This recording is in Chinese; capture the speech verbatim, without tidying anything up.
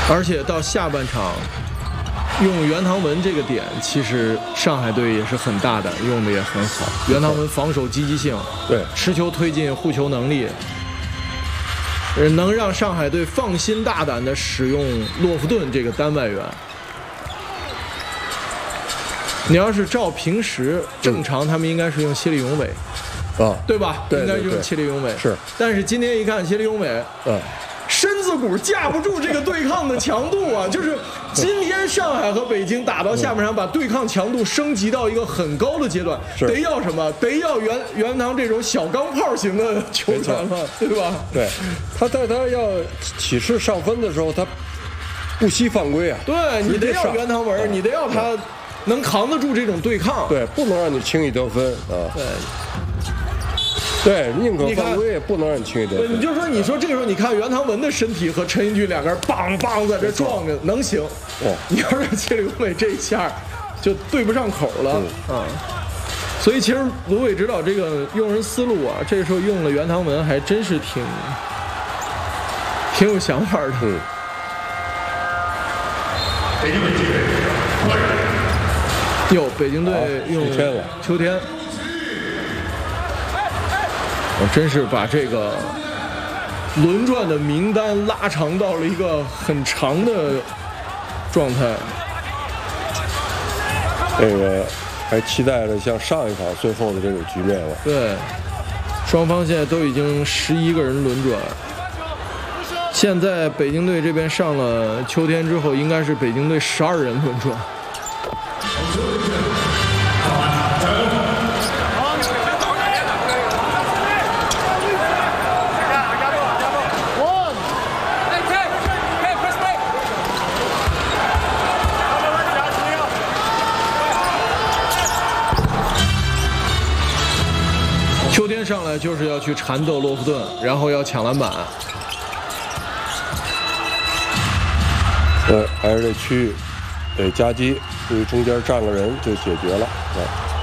而且到下半场，用袁唐文这个点，其实上海队也是很大胆，用的也很好。袁唐文防守积极性， 对， 持球推进、护球能力，能让上海队放心大胆的使用洛夫顿这个单外援。你要是照平时正常，他们应该是用谢立永伟， 啊， 对吧？ 对， 应该是用谢立永伟。 是， 但是今天一看谢立永伟， 嗯。 身子骨架不住这个对抗的强度啊！就是今天上海和北京打到下半场，把对抗强度升级到一个很高的阶段，得要什么？得要袁袁唐这种小钢炮型的球员了，对吧？ 对，他在他要起势上分的时候，他不惜犯规啊！ 对你得要袁唐文，你得要他能扛得住这种对抗， 对，不能让你轻易得分啊！ 对。 对，宁可犯规也不能让你轻易得分。 你就说，你说这个时候，你看袁唐文的身体和陈英俊两个人梆梆在这撞着，能行？ 哦， 你要是谢立永伟这一下，就对不上口了啊。所以其实卢伟指导这个用人思路啊，这时候用了袁唐文还真是挺挺有想法的。 嗯。 哟，北京队用秋天了， 秋天。我真是把这个轮转的名单拉长到了一个很长的状态。 这个还期待着像上一场最后的这种局面了。 对，双方现在都已经十一个人轮转。现在北京队这边上了秋天之后，应该是北京队十二人轮转。秋天上来就是要去缠斗洛夫顿，然后要抢篮板。 对，还是这区域得夹击，因为中间站个人就解决了。啊。